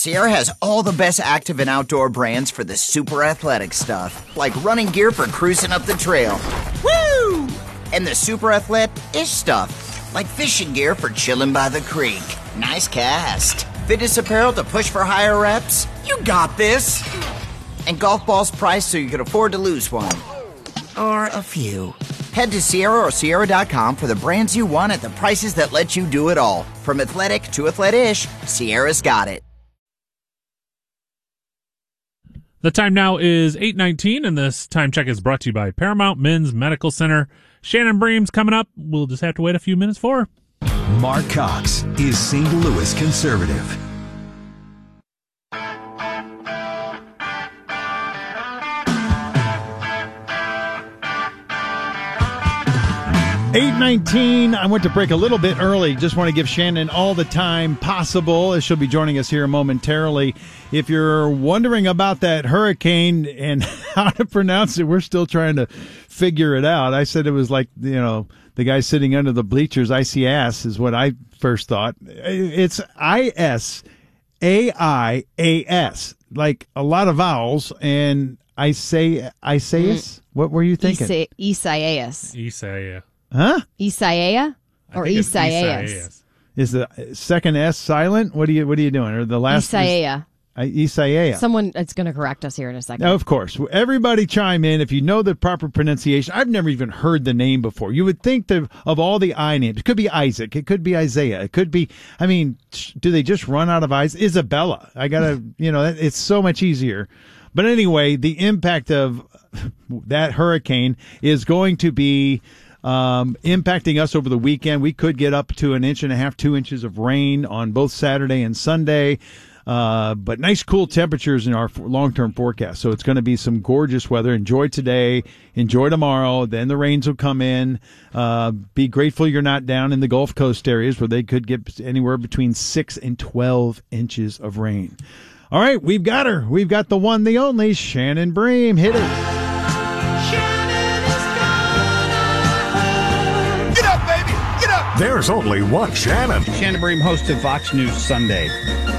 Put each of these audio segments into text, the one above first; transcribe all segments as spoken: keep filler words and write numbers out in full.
Sierra has all the best active and outdoor brands for the super athletic stuff, like running gear for cruising up the trail. Woo! And the super athlete-ish stuff, like fishing gear for chilling by the creek. Nice cast. Fitness apparel to push for higher reps. You got this. And golf balls priced so you can afford to lose one. Or a few. Head to Sierra or Sierra dot com for the brands you want at the prices that let you do it all. From athletic to athlete-ish, Sierra's got it. The time now is eight nineteen, and this time check is brought to you by Paramount Men's Medical Center. Shannon Bream's coming up. We'll just have to wait a few minutes for her. Mark Cox is Saint Louis conservative. eight nineteen, I went to break a little bit early. Just want to give Shannon all the time possible, as she'll be joining us here momentarily. If you're wondering about that hurricane and how to pronounce it, we're still trying to figure it out. I said it was like, you know, the guy sitting under the bleachers, I C S is what I first thought. It's I S A I A S, like a lot of vowels, and I say, Isaias? What were you thinking? Isa- Isaias. Isaiah. Huh? Isaiah or Isaias? Is the second S silent? What are you What are you doing? Or the last? Isaiah. Uh, Isaiah. Someone that's going to correct us here in a second. Of course. Everybody chime in if you know the proper pronunciation. I've never even heard the name before. You would think that of all the I names, it could be Isaac, it could be Isaiah, it could be, I mean, do they just run out of I's? Isabella. I got to, you know, it's so much easier. But anyway, the impact of that hurricane is going to be Um, impacting us over the weekend. We could get up to an inch and a half, two inches of rain on both Saturday and Sunday. Uh, but nice cool temperatures in our long-term forecast. So it's going to be some gorgeous weather. Enjoy today. Enjoy tomorrow. Then the rains will come in. Uh, be grateful you're not down in the Gulf Coast areas where they could get anywhere between six and twelve inches of rain. All right, we've got her. We've got the one, the only, Shannon Bream. Hit it. There's only one Shannon. Shannon Bream, host of Fox News Sunday.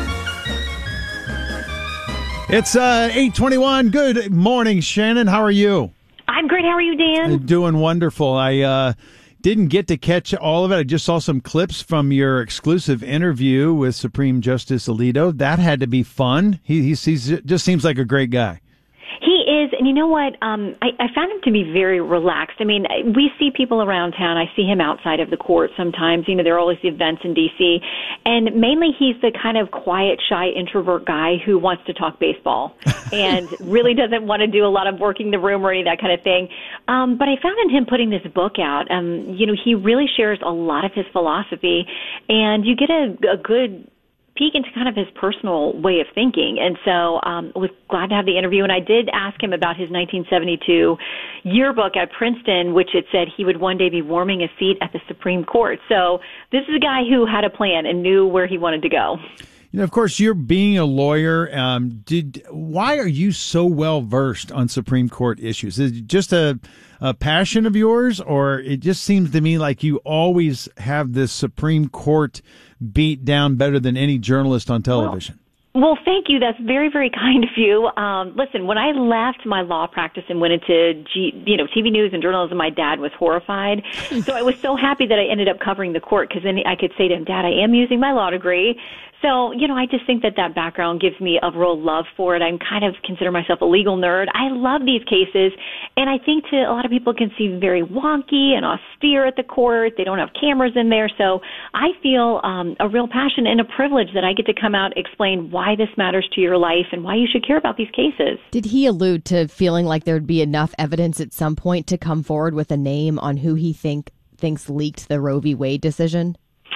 It's uh, eight twenty-one. Good morning, Shannon. How are you? I'm great. How are you, Dan? Uh, doing wonderful. I uh, didn't get to catch all of it. I just saw some clips from your exclusive interview with Supreme Justice Alito. That had to be fun. He, he he's, just seems like a great guy. He is, and you know what? Um, I, I found him to be very relaxed. I mean, we see people around town. I see him outside of the court sometimes. You know, there are always events in D C, and mainly he's the kind of quiet, shy, introvert guy who wants to talk baseball and really doesn't want to do a lot of working the room or any of that kind of thing. Um, but I found in him putting this book out, um, you know, he really shares a lot of his philosophy, and you get a, a good peek into kind of his personal way of thinking. And so um, I was glad to have the interview. And I did ask him about his nineteen seventy-two yearbook at Princeton, which it said he would one day be warming a seat at the Supreme Court. So this is a guy who had a plan and knew where he wanted to go. You know, of course, you're being a lawyer. Um, did why are you so well versed on Supreme Court issues? Is it just a, a passion of yours, or it just seems to me like you always have this Supreme Court beat down better than any journalist on television? Well, well thank you. That's very, very kind of you. Um, listen, when I left my law practice and went into G, you know T V news and journalism, my dad was horrified. So I was so happy that I ended up covering the court, because then I could say to him, Dad, I am using my law degree. So, you know, I just think that that background gives me a real love for it. I'm kind of consider myself a legal nerd. I love these cases, and I think to a lot of people can seem very wonky and austere at the court. They don't have cameras in there. So I feel um, a real passion and a privilege that I get to come out, explain why this matters to your life and why you should care about these cases. Did he allude to feeling like there'd be enough evidence at some point to come forward with a name on who he think thinks leaked the Roe v. Wade decision?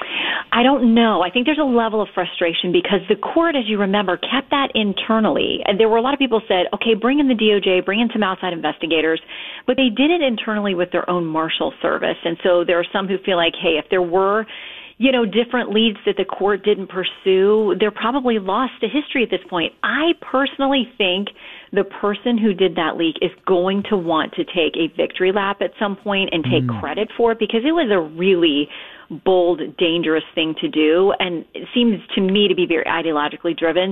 I don't know. I think there's a level of frustration because the court, as you remember, kept that internally. And there were a lot of people who said, okay, bring in the D O J, bring in some outside investigators. But they did it internally with their own marshal service. And so there are some who feel like, hey, if there were, you know, different leads that the court didn't pursue, they're probably lost to history at this point. I personally think the person who did that leak is going to want to take a victory lap at some point and take mm. credit for it, because it was a really bold, dangerous thing to do, and it seems to me to be very ideologically driven.